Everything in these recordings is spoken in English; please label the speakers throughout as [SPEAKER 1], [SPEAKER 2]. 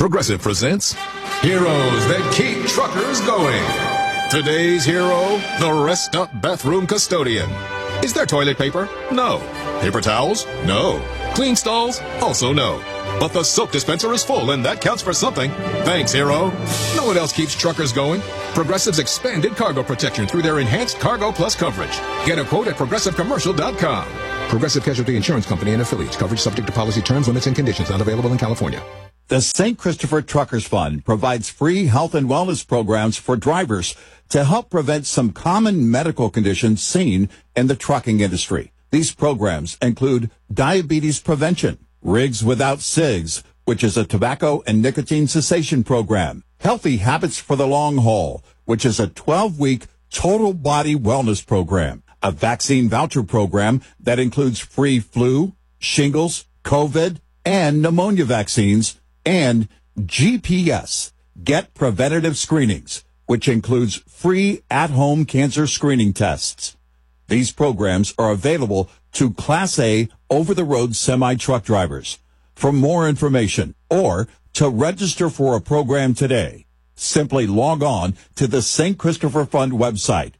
[SPEAKER 1] Progressive presents Heroes That Keep Truckers Going. Today's hero, the rest-up bathroom custodian. Is there toilet paper? No. Paper towels? No. Clean stalls? Also no. But the soap dispenser is full, and that counts for something. Thanks, hero. No one else keeps truckers going. Progressive's expanded cargo protection through their enhanced Cargo Plus coverage. Get a quote at ProgressiveCommercial.com. Progressive Casualty Insurance Company and affiliates. Coverage subject to policy terms, limits, and conditions. Not available in California.
[SPEAKER 2] The St. Christopher Truckers Fund provides free health and wellness programs for drivers to help prevent some common medical conditions seen in the trucking industry. These programs include diabetes prevention, Rigs Without Cigs, which is a tobacco and nicotine cessation program, Healthy Habits for the Long Haul, which is a 12-week total body wellness program, a vaccine voucher program that includes free flu, shingles, COVID, and pneumonia vaccines, and GPS, Get Preventative Screenings, which includes free at-home cancer screening tests. These programs are available to Class A over-the-road semi-truck drivers. For more information or to register for a program today, simply log on to the St. Christopher Fund website,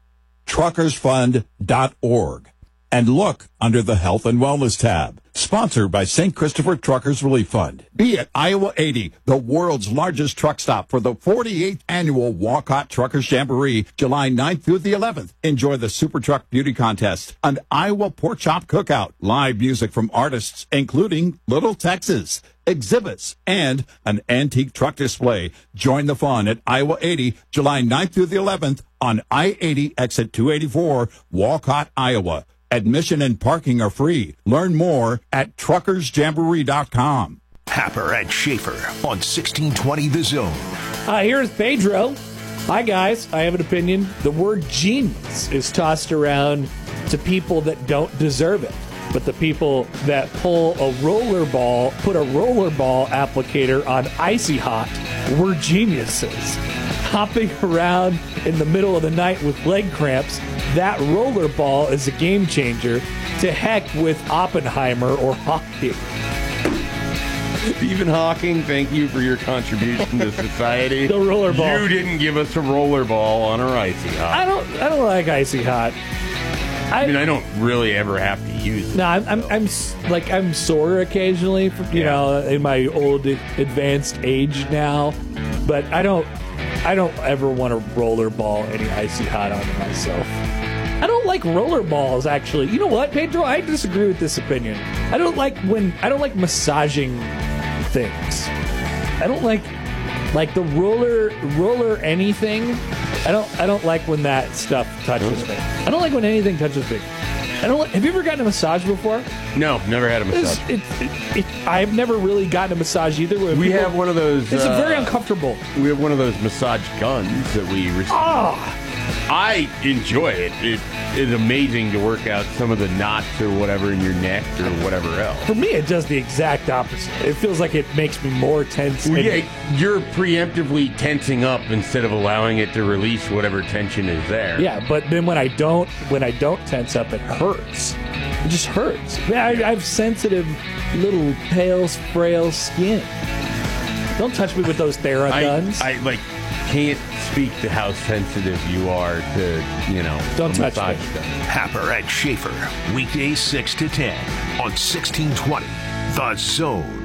[SPEAKER 2] truckersfund.org, and look under the Health and Wellness tab. Sponsored by St. Christopher Truckers Relief Fund. Be at Iowa 80, the world's largest truck stop for the 48th annual Walcott Truckers Jamboree, July 9th through the 11th. Enjoy the Super Truck Beauty Contest, an Iowa Pork Chop Cookout, live music from artists including Little Texas, exhibits, and an antique truck display. Join the fun at Iowa 80, July 9th through the 11th on I-80 exit 284, Walcott, Iowa. Admission and parking are free. Learn more at truckersjamboree.com.
[SPEAKER 3] Happer and Schaefer on 1620 The Zone.
[SPEAKER 4] Here's Pedro. Hi, guys. I have an opinion. The word genius is tossed around to people that don't deserve it. But the people that put a rollerball applicator on Icy Hot were geniuses. Hopping around in the middle of the night with leg cramps, that rollerball is a game changer. To heck with Oppenheimer or Hawking.
[SPEAKER 5] Stephen Hawking, thank you for your contribution to society.
[SPEAKER 4] The rollerball.
[SPEAKER 5] You didn't give us a rollerball on our Icy Hot.
[SPEAKER 4] I don't like Icy Hot.
[SPEAKER 5] I mean, I don't really ever have to use it.
[SPEAKER 4] No, I'm sore occasionally, you know, in my old advanced age now, but I don't ever want to rollerball any Icy Hot onto myself. I don't like rollerballs, actually. You know what, Pedro? I disagree with this opinion. I don't like massaging things. I don't like the roller anything. I don't like when that stuff touches me. I don't like when anything touches me. Have you ever gotten a massage before?
[SPEAKER 5] No, never had a massage.
[SPEAKER 4] I've never really gotten a massage either.
[SPEAKER 5] We have one of those.
[SPEAKER 4] It's very uncomfortable.
[SPEAKER 5] We have one of those massage guns that we receive. I enjoy it. It's amazing to work out some of the knots or whatever in your neck or whatever else.
[SPEAKER 4] For me, it does the exact opposite. It feels like it makes me more tense.
[SPEAKER 5] Well, yeah, you're preemptively tensing up instead of allowing it to release whatever tension is there.
[SPEAKER 4] Yeah, but then when I don't tense up, it hurts. It just hurts. I have sensitive, little, pale, frail skin. Don't touch me with those Theraguns.
[SPEAKER 5] I can't speak to how sensitive you are to,
[SPEAKER 4] don't touch me.
[SPEAKER 3] Happer and Schaefer, weekdays 6 to 10 on 1620 The Zone.